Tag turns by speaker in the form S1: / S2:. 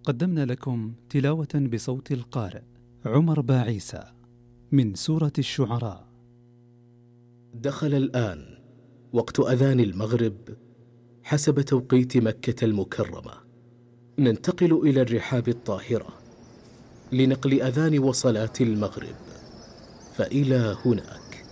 S1: قدمنا لكم تلاوة بصوت القارئ عمر باعيسى من سورة الشعراء.
S2: دخل الآن وقت أذان المغرب حسب توقيت مكة المكرمة. ننتقل إلى الرحاب الطاهرة لنقل أذان وصلاة المغرب، فإلى هناك.